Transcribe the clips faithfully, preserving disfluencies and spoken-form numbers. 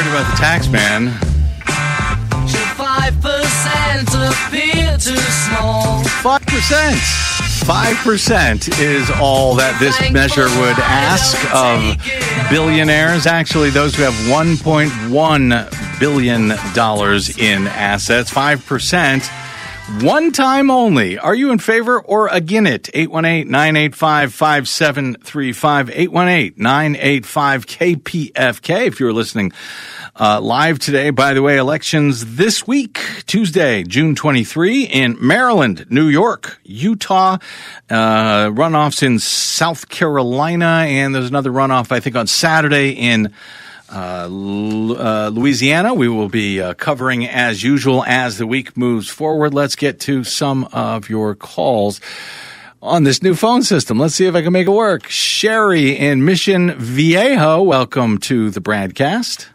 heard about the tax man. Five percent appear too small. Five percent. Five percent is all that this measure would ask of billionaires. Actually, those who have one point one billion dollars in assets. Five percent. One time only. Are you in favor or against it? eight one eight, nine eight five, five seven three five. eight one eight, nine eight five, K P F K. If you're listening uh, live today, by the way, elections this week, Tuesday, June twenty-third, in Maryland, New York, Utah, uh, runoffs in South Carolina, and there's another runoff, I think, on Saturday in Uh, uh, Louisiana. We will be uh, covering as usual as the week moves forward. Let's get to some of your calls on this new phone system. Let's see if I can make it work. Sherry in Mission Viejo, welcome to the broadcast.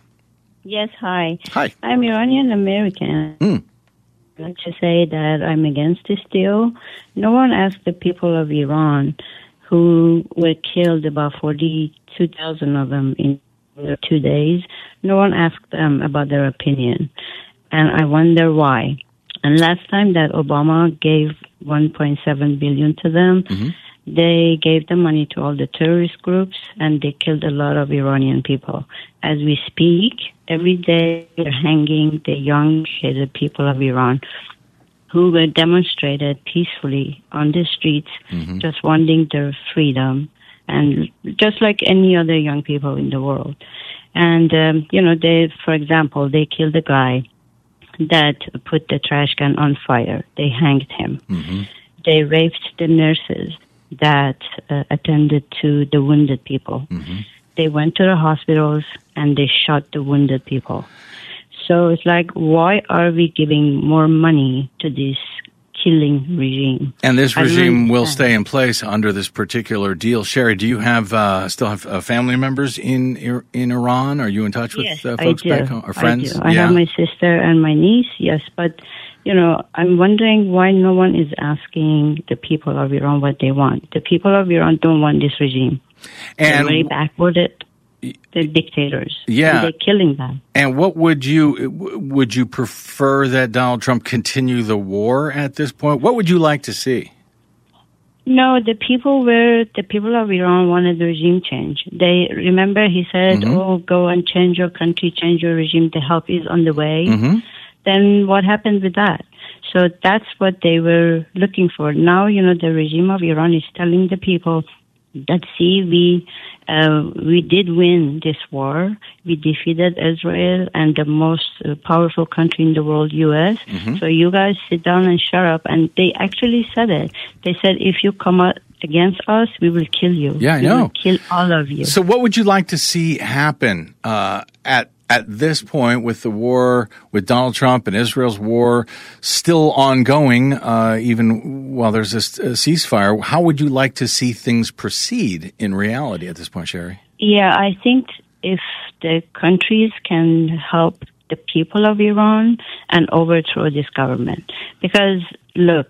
Yes, hi. Hi. I'm Iranian American. Mm. I'd like to say that I'm against this deal. No one asked the people of Iran, who were killed, about forty-two thousand of them in two days. No one asked them about their opinion. And I wonder why. And last time that Obama gave one point seven billion dollars to them, mm-hmm. they gave the money to all the terrorist groups, and they killed a lot of Iranian people. As we speak, every day they're hanging the young, hated people of Iran who were demonstrated peacefully on the streets, mm-hmm. just wanting their freedom, and just like any other young people in the world. And, um, you know, they, for example, they killed a guy that put the trash can on fire. They hanged him. Mm-hmm. They raped the nurses that uh, attended to the wounded people. Mm-hmm. They went to the hospitals and they shot the wounded people. So it's like, why are we giving more money to this killing regime? And this regime will stay in place under this particular deal. Sherry, do you have uh, still have uh, family members in in Iran? Are you in touch with yes, uh, folks I do. back home or friends? I do. I yeah. have my sister and my niece, yes. But, you know, I'm wondering why no one is asking the people of Iran what they want. The people of Iran don't want this regime. And they're very backwarded. The dictators. Yeah. And they're killing them. And what would you, would you prefer that Donald Trump continue the war at this point? What would you like to see? No, the people were, the people of Iran wanted the regime change. They, remember he said, mm-hmm. oh, go and change your country, change your regime, the help is on the way. Mm-hmm. Then what happened with that? So that's what they were looking for. Now, you know, the regime of Iran is telling the people that, see, we uh, we did win this war. We defeated Israel and the most uh, powerful country in the world, U S Mm-hmm. So you guys sit down and shut up. And they actually said it. They said, if you come out against us, we will kill you. Yeah, I we know. will kill all of you. So what would you like to see happen uh, at At this point, with the war, with Donald Trump and Israel's war still ongoing, uh, even while there's this uh, ceasefire, how would you like to see things proceed in reality at this point, Sherry? Yeah, I think if the countries can help the people of Iran and overthrow this government. Because, look,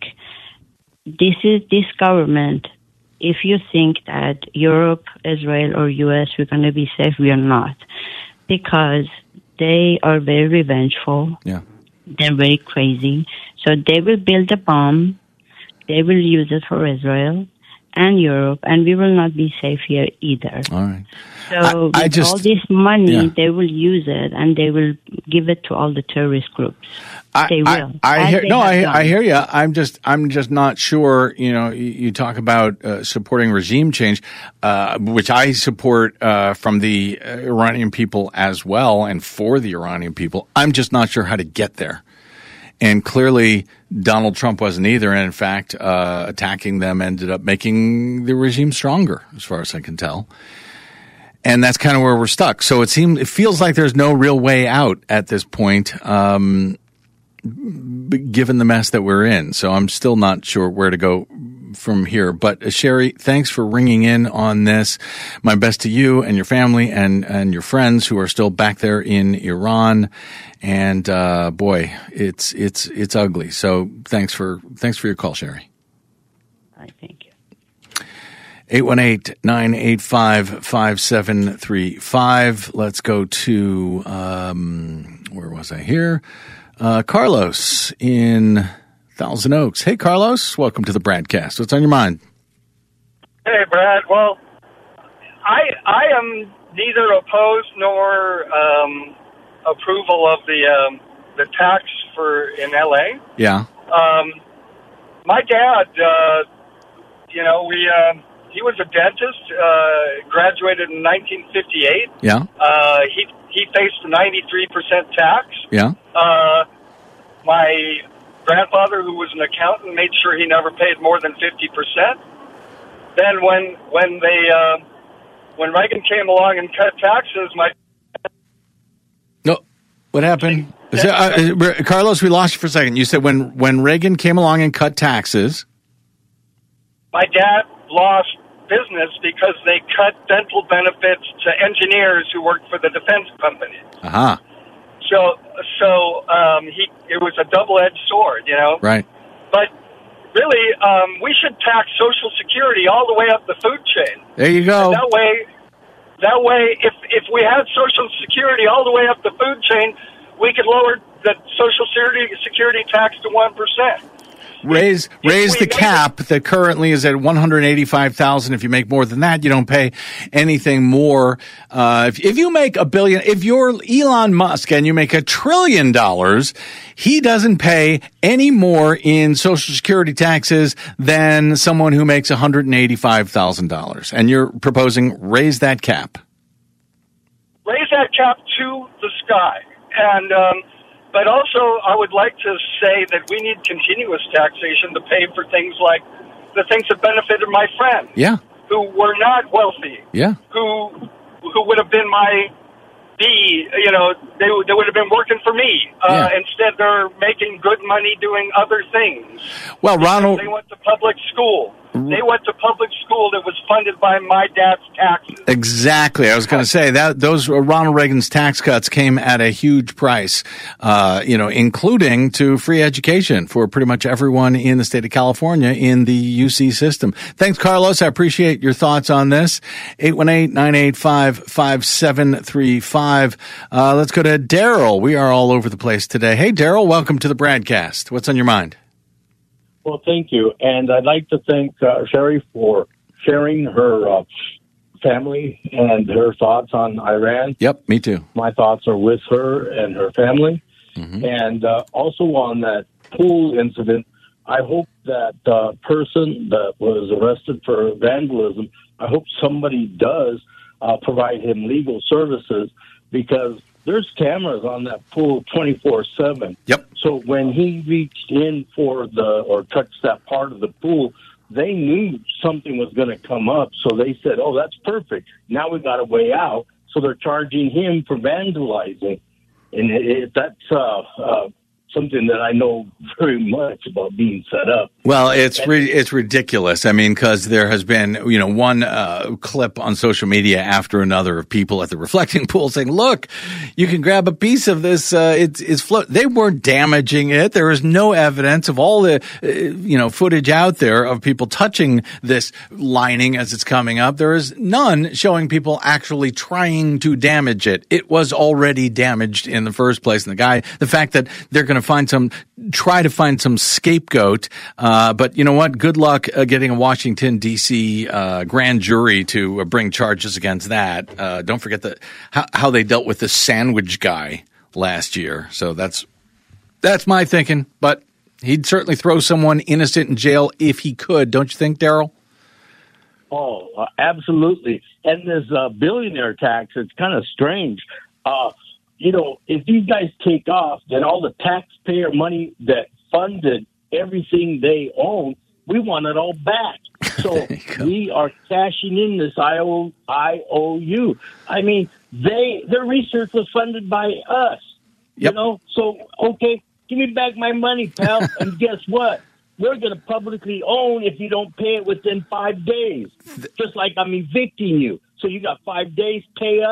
this is this government, if you think that Europe, Israel, or U S, we're going to be safe, we are not. Because they are very revengeful. Yeah. They're very crazy. So they will build a bomb. They will use it for Israel and Europe, and we will not be safe here either. All right. So I, with I just, all this money, yeah. they will use it, and they will give it to all the terrorist groups. I, they will. I, I hear, no, I, done. I hear you. I'm just, I'm just not sure. You know, you, you talk about uh, supporting regime change, uh, which I support uh, from the Iranian people as well, and for the Iranian people. I'm just not sure how to get there. And clearly, Donald Trump wasn't either. And in fact, uh, attacking them ended up making the regime stronger, as far as I can tell. And that's kind of where we're stuck. So it seems, it feels like there's no real way out at this point, um, given the mess that we're in. So I'm still not sure where to go from here. But uh, Sherry, thanks for ringing in on this. My best to you and your family and, and your friends who are still back there in Iran. And uh, boy, it's it's it's ugly. So thanks for thanks for your call, Sherry. I thank you. eight one eight, nine eight five, five seven three five. Let's go to, um, where was I here? Uh, Carlos in Thousand Oaks. Hey, Carlos, welcome to the Bradcast. What's on your mind? Hey, Brad. Well, I I am neither opposed nor um, approval of the um, the tax for in L A. Yeah. Um, my dad, uh, you know, we uh, he was a dentist. Uh, graduated in nineteen fifty-eight. Yeah. Uh, he he faced ninety-three percent tax. Yeah. Uh, my grandfather, who was an accountant, made sure he never paid more than fifty percent. Then when when they uh, when Reagan came along and cut taxes, my no, what happened? Is it, uh, Carlos, we lost you for a second. You said when when Reagan came along and cut taxes, my dad lost business because they cut dental benefits to engineers who worked for the defense companies. Uh huh. So so um, he it was a double-edged sword, you know. Right. But really, um, we should tax Social Security all the way up the food chain. There you go. And that way, that way, if if we had Social Security all the way up the food chain, we could lower the Social Security security tax to one percent. Raise If raise we the made cap that currently is at one hundred eighty-five thousand. If you make more than that, you don't pay anything more. Uh, if, if you make a billion, if you're Elon Musk and you make a trillion dollars, he doesn't pay any more in Social Security taxes than someone who makes one hundred eighty-five thousand dollars. And you're proposing raise that cap. Raise that cap to the sky. And um, but also, I would like to say that we need continuous taxation to pay for things like the things that benefited my friends, Yeah. who were not wealthy, Yeah. who who would have been my B, you know, they, they would have been working for me. Uh, Yeah. Instead, they're making good money doing other things. Well, Ronald. They went to public school. They went to public school that was funded by my dad's taxes. Exactly. I was going to say that those uh, Ronald Reagan's tax cuts came at a huge price, uh, you know, including to free education for pretty much everyone in the state of California in the U C system. Thanks, Carlos. I appreciate your thoughts on this. eight one eight, nine eight five, five seven three five. Uh, let's go to Daryl. We are all over the place today. Hey, Daryl, welcome to the Bradcast. What's on your mind? Well, thank you. And I'd like to thank uh, Sherry for sharing her uh, family and her thoughts on Iran. Yep, me too. My thoughts are with her and her family. Mm-hmm. And uh, also on that pool incident, I hope that uh, person that was arrested for vandalism, I hope somebody does uh, provide him legal services, because there's cameras on that pool twenty-four seven. Yep. So when he reached in for the, or touched that part of the pool, they knew something was going to come up. So they said, oh, that's perfect. Now we got a way out. So they're charging him for vandalizing. And it, it, that's uh, uh, something that I know very much about being set up. Well, it's re- it's ridiculous. I mean, because there has been, you know, one uh, clip on social media after another of people at the reflecting pool saying, "Look, you can grab a piece of this. Uh, it's it's float." They weren't damaging it. There is no evidence of all the, uh, you know, footage out there of people touching this lining as it's coming up. There is none showing people actually trying to damage it. It was already damaged in the first place. And the guy, the fact that they're going to find some, try to find some scapegoat. Uh, but you know what? Good luck uh, getting a Washington, D C uh, grand jury to uh, bring charges against that. Uh, don't forget the, how, how they dealt with the sandwich guy last year. So that's that's my thinking. But he'd certainly throw someone innocent in jail if he could. Don't you think, Daryl? Oh, uh, absolutely. And this uh, billionaire tax, it's kind of strange. Uh, you know, if these guys take off, then all the taxpayer money that funded everything they own, we want it all back. So we are cashing in this I O U. I mean, they their research was funded by us. Yep. You know, so, okay, give me back my money, pal. And guess what? We're going to publicly own if you don't pay it within five days. Just like I'm evicting you. So you got five days, pay up,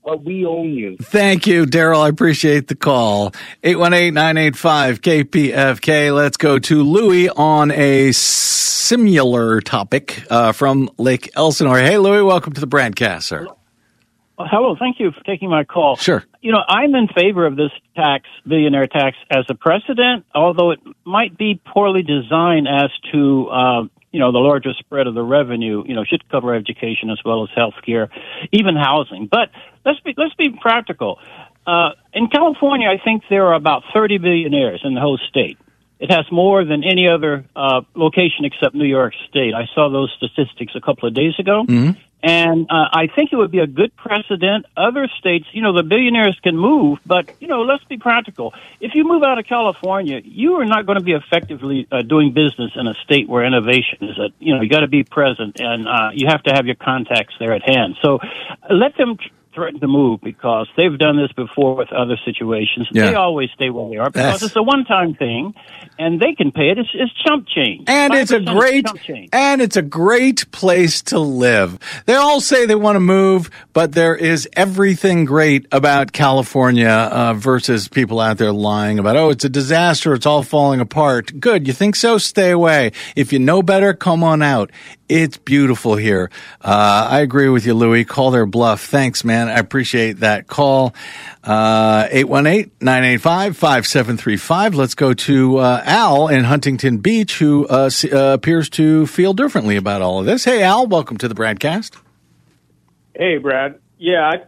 but we own you. Thank you, Daryl. I appreciate the call. eight one eight, nine eight five, K P F K. Let's go to Louis on a similar topic uh, from Lake Elsinore. Hey, Louis, welcome to the broadcast, sir. Well, hello. Thank you for taking my call. Sure. You know, I'm in favor of this tax, billionaire tax, as a precedent, although it might be poorly designed as to, uh, you know, the larger spread of the revenue. You know, should cover education as well as health care, even housing. But let's be let's be practical. Uh, in California, I think there are about thirty billionaires in the whole state. It has more than any other uh, location except New York State. I saw those statistics a couple of days ago. Mm-hmm. And uh, I think it would be a good precedent. Other states, you know, the billionaires can move, but, you know, let's be practical. If you move out of California, you are not going to be effectively uh, doing business in a state where innovation is, a, you know, you got to be present, and uh, you have to have your contacts there at hand. So uh, let them tr- threaten to move, because they've done this before with other situations. Yeah. They always stay where they are because Yes. it's a one-time thing, and they can pay it. It's, it's chump change. And it's a five percent is great, chump change. and it's a great place to live. They all say they want to move, but there is everything great about California uh, versus people out there lying about, oh, it's a disaster, it's all falling apart. Good, you think so? Stay away. If you know better, come on out. It's beautiful here. Uh, I agree with you, Louis. Call their bluff. Thanks, man. I appreciate that call. Uh, eight one eight, nine eight five, five seven three five. Let's go to uh, Al in Huntington Beach, who uh, s- uh, appears to feel differently about all of this. Hey, Al, welcome to the broadcast. Hey, Brad. Yeah,